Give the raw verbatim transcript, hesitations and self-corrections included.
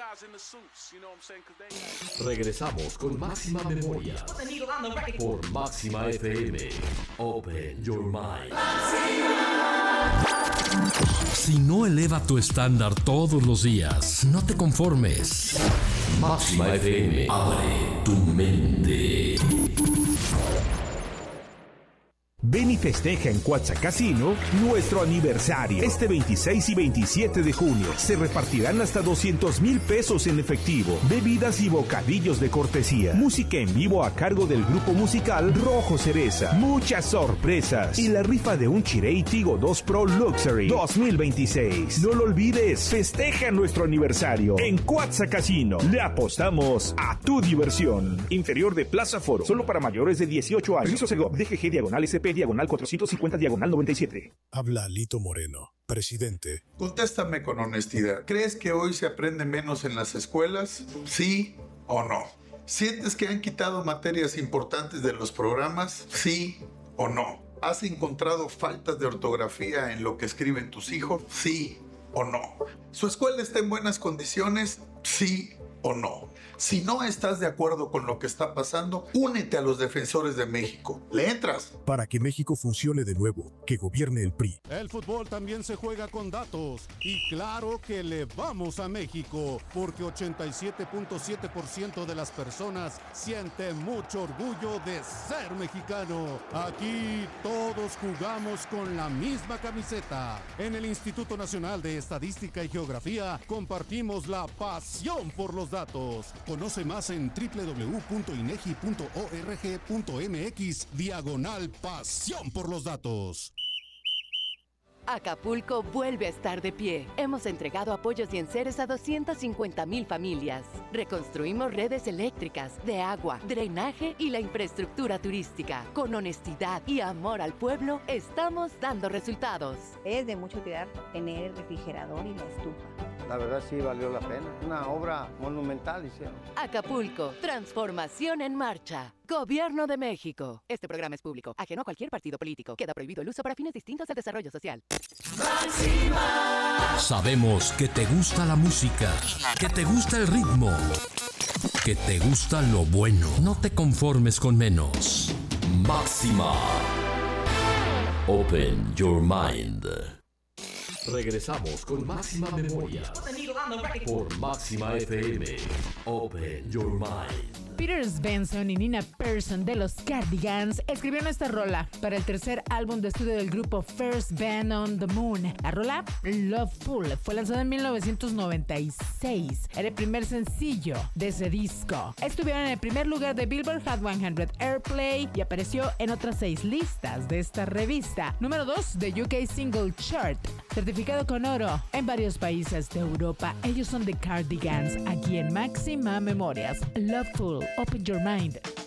Regresamos con Máxima Memoria por Máxima F M. Open your mind. Si no eleva tu estándar todos los días, no te conformes. Máxima F M, abre tu mente. Ven y festeja en Cuatza Casino nuestro aniversario. Este veintiséis y veintisiete de junio se repartirán hasta doscientos mil pesos en efectivo, bebidas y bocadillos de cortesía, música en vivo a cargo del grupo musical Rojo Cereza, muchas sorpresas y la rifa de un Chery Tiggo dos Pro Luxury dos mil veintiséis. No lo olvides, festeja nuestro aniversario en Cuatza Casino. Le apostamos a tu diversión. Inferior de Plaza Foro, solo para mayores de dieciocho años. Permiso Segov, D G G diagonal S P diagonal cuatrocientos cincuenta diagonal noventa y siete. Habla Alito Moreno, presidente. Contéstame con honestidad. ¿Crees que hoy se aprende menos en las escuelas? ¿Sí o no? ¿Sientes que han quitado materias importantes de los programas? ¿Sí o no? ¿Has encontrado faltas de ortografía en lo que escriben tus hijos? ¿Sí o no? ¿Su escuela está en buenas condiciones? ¿Sí o no? Si no estás de acuerdo con lo que está pasando, únete a los defensores de México. ¿Le entras? Para que México funcione de nuevo, que gobierne el P R I. El fútbol también se juega con datos. Y claro que le vamos a México, porque ochenta y siete punto siete por ciento de las personas sienten mucho orgullo de ser mexicano. Aquí todos jugamos con la misma camiseta. En el Instituto Nacional de Estadística y Geografía compartimos la pasión por los datos. Conoce más en doble u doble u doble u punto inegi punto org punto mx diagonal pasión por los datos. Acapulco vuelve a estar de pie. Hemos entregado apoyos y enseres a doscientas cincuenta mil familias. Reconstruimos redes eléctricas, de agua, drenaje y la infraestructura turística. Con honestidad y amor al pueblo, estamos dando resultados. Es de mucha utilidad tener el refrigerador y la estufa. La verdad sí valió la pena. Una obra monumental hicieron. Acapulco, transformación en marcha. Gobierno de México. Este programa es público, ajeno a cualquier partido político. Queda prohibido el uso para fines distintos del desarrollo social. Máxima. Sabemos que te gusta la música, que te gusta el ritmo, que te gusta lo bueno. No te conformes con menos. Máxima. Open your mind. Regresamos con Máxima Memoria por Máxima F M. Open your mind. Peter Svensson y Nina Persson de los Cardigans escribieron esta rola para el tercer álbum de estudio del grupo First Band on the Moon. La rola Loveful fue lanzada en mil novecientos noventa y seis. Era el primer sencillo de ese disco. Estuvieron en el primer lugar de Billboard Hot cien Airplay y apareció en otras seis listas de esta revista. Número dos de U K Single Chart, certificado con oro en varios países de Europa. Ellos son The Cardigans, aquí en Máxima Memorias. Loveful. Open your mind.